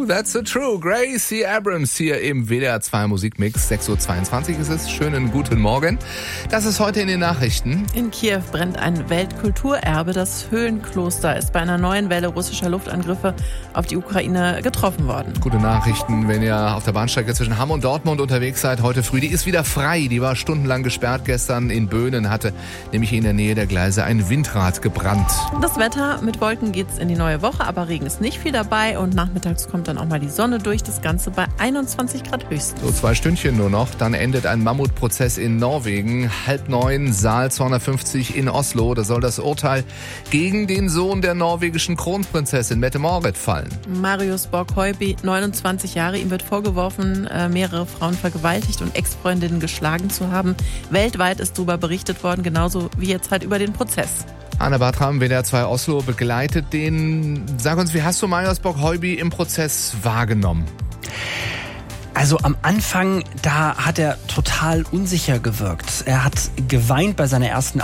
that's so true. Gracie Abrams hier im WDR 2 Musikmix. 6.22 Uhr ist es. Schönen guten Morgen. Das ist heute in den Nachrichten. In Kiew brennt ein Weltkulturerbe. Das Höhlenkloster ist bei einer neuen Welle russischer Luftangriffe auf die Ukraine getroffen worden. Gute Nachrichten, wenn ihr auf der Bahnstrecke zwischen Hamm und Dortmund unterwegs seid heute früh. Die ist wieder frei. Die war stundenlang gesperrt. Gestern in Böhnen hatte nämlich in der Nähe der Gleise ein Windrad gebrannt. Das Wetter, mit Wolken geht's in die neue Woche, aber Regen ist nicht viel dabei und nachmittags kommt dann auch mal die Sonne durch. Das Ganze bei 21 Grad höchstens. So 2 Stündchen nur noch, dann endet ein Mammutprozess in Norwegen. 8:30, Saal 250 in Oslo. Da soll das Urteil gegen den Sohn der norwegischen Kronprinzessin Mette-Marit fallen. Marius Borg-Høiby, 29 Jahre, ihm wird vorgeworfen, mehrere Frauen vergewaltigt und Ex-Freundinnen geschlagen zu haben. Weltweit ist darüber berichtet worden, genauso wie jetzt halt über den Prozess. Anna Bartram, WDR 2 Oslo, begleitet den. Sag uns, wie hast du Marius Borg-Høiby im Prozess wahrgenommen? Also am Anfang, da hat er total unsicher gewirkt. Er hat geweint bei seiner ersten